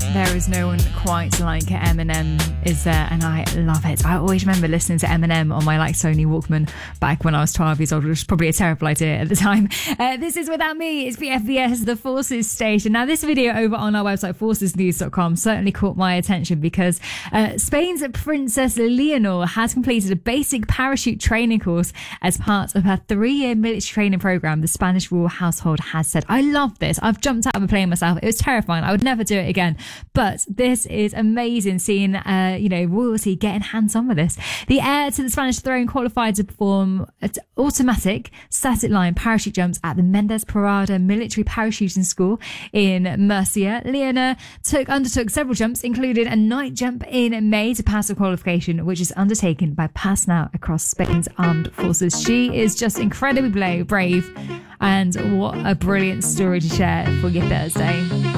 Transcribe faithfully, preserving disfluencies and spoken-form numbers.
There is no one quite like Eminem, is there? And I love it. I always remember listening to Eminem on my like Sony Walkman back when I was twelve years old, which was probably a terrible idea at the time. Uh, this is Without Me. It's the F B S, the Forces Station. Now, this video over on our website, forces news dot com, certainly caught my attention because uh, Spain's Princess Leonor has completed a basic parachute training course as part of her three-year military training program, the Spanish royal household has said. I love this. I've jumped out of a plane myself. It was terrifying. I would never do it again. But this is amazing seeing, uh, you know, royalty getting hands-on with this. The heir to the Spanish throne qualified to perform automatic static line parachute jumps at the Mendes Parada Military Parachuting School in Murcia. Leonor took undertook several jumps, including a night jump in May to pass the qualification, which is undertaken by personnel across Spain's armed forces. She is just incredibly brave, and what a brilliant story to share for your Thursday.